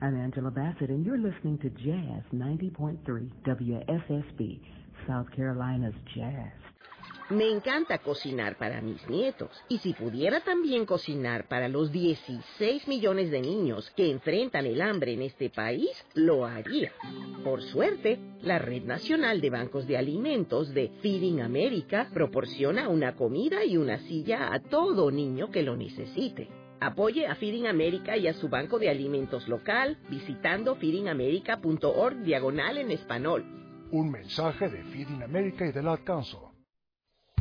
I'm Angela Bassett, and you're listening to Jazz 90.3 WSSB, South Carolina's Jazz. Me encanta cocinar para mis nietos, y si pudiera también cocinar para los 16 millones de niños que enfrentan el hambre en este país, lo haría. Por suerte, la Red Nacional de Bancos de Alimentos de Feeding America proporciona una comida y una silla a todo niño que lo necesite. Apoye a Feeding America y a su banco de alimentos local visitando feedingamerica.org/en español. Un mensaje de Feeding America y del Alcanzo.